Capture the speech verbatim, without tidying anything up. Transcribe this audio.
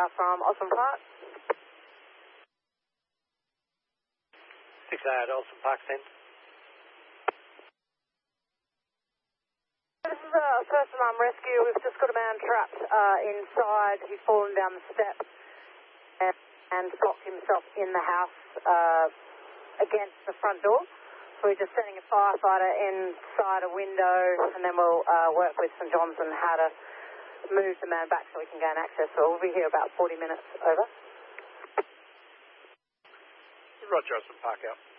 uh, from Osborne Park. six eight Osborne Park, ten. This is a first alarm rescue. We've just got a man trapped uh, inside. He's fallen down the steps and, and locked himself in the house uh, against the front door. So we're just sending a firefighter inside a window, and then we'll uh, work with St John's on how to move the man back so we can gain access. So we'll be here about forty minutes. Over. Roger, Osborne Park out.